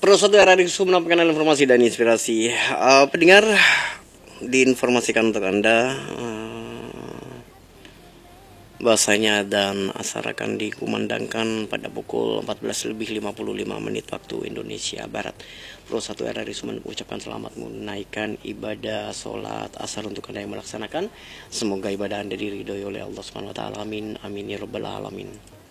Pro 1 RRI menampilkan informasi dan inspirasi. Pendengar, diinformasikan untuk Anda bahasanya dan asar akan dikumandangkan pada pukul 14:55 waktu Indonesia Barat. Pro 1 RRI mengucapkan selamat menunaikan ibadah sholat asar untuk Anda yang melaksanakan. Semoga ibadah Anda diridhoi oleh Allah Subhanahu wa taala. Amin amin ya rabbal alamin.